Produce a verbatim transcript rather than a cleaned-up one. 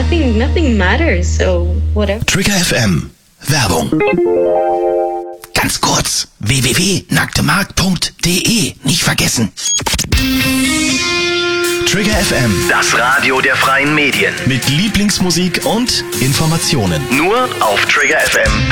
nothing, nothing matters. So whatever. Trigger F M. Werbung. Ganz kurz. w w w punkt nacktemarkt punkt de. Nicht vergessen. Trigger F M. Das Radio der freien Medien. Mit Lieblingsmusik und Informationen. Nur auf trigger f m